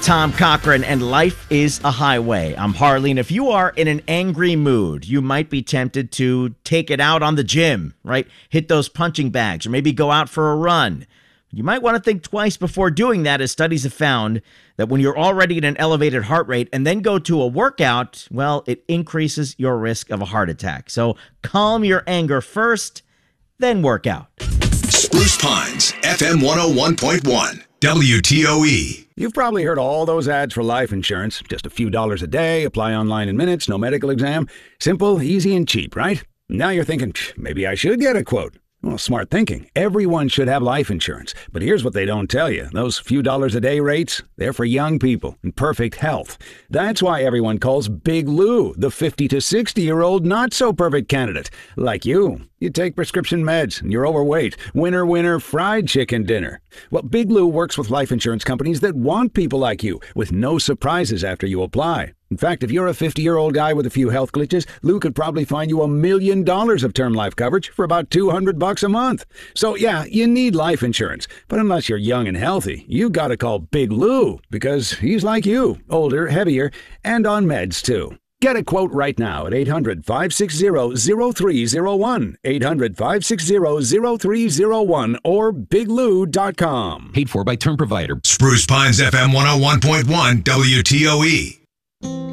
Tom Cochran, and life is a highway. I'm Harley, and if you are in an angry mood, you might be tempted to take it out on the gym, right? Hit those punching bags, or maybe go out for a run. You might want to think twice before doing that, as studies have found that when you're already at an elevated heart rate and then go to a workout, well, it increases your risk of a heart attack. So calm your anger first, then work out. Spruce Pines, FM 101.1, WTOE. You've probably heard all those ads for life insurance. Just a few dollars a day, apply online in minutes, no medical exam. Simple, easy, and cheap, right? Now you're thinking, maybe I should get a quote. Well, smart thinking. Everyone should have life insurance. But here's what they don't tell you. Those few dollars a day rates, they're for young people in perfect health. That's why everyone calls Big Lou the 50 to 60-year-old not-so-perfect candidate. Like you. You take prescription meds and you're overweight. Winner, winner, fried chicken dinner. Well, Big Lou works with life insurance companies that want people like you, with no surprises after you apply. In fact, if you're a 50-year-old guy with a few health glitches, Lou could probably find you $1 million of term life coverage for about $200 a month. So yeah, you need life insurance. But unless you're young and healthy, you gotta call Big Lou, because he's like you, older, heavier, and on meds too. Get a quote right now at 800-560-0301, 800-560-0301, or biglou.com. Paid for by Term Provider. Spruce Pines, FM 101.1, WTOE.